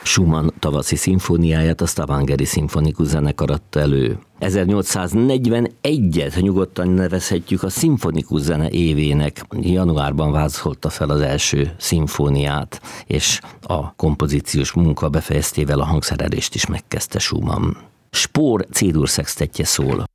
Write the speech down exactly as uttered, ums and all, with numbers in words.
Schumann tavaszi szimfóniáját a Stavangeri Szimfonikus Zenekar adta elő. ezernyolcszáznegyvenegyet nyugodtan nevezhetjük a szimfonikus zene évének. Januárban vázolta fel az első szimfóniát, és a kompozíciós munka befejeztével a hangszerelést is megkezdte Schumann. Spohr C-dur szextettje szól.